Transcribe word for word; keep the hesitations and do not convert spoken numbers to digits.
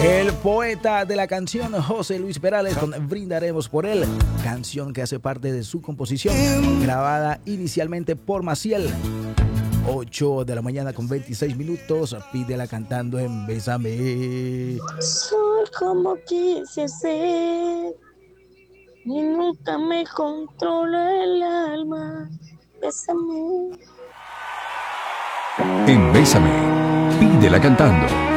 El poeta de la canción, José Luis Perales, con Brindaremos por él, canción que hace parte de su composición, grabada inicialmente por Maciel. ocho de la mañana con veintiséis minutos, pídela cantando en Bésame. Soy como quise ser y nunca me controla el alma. Bésame. En Bésame, pídela cantando.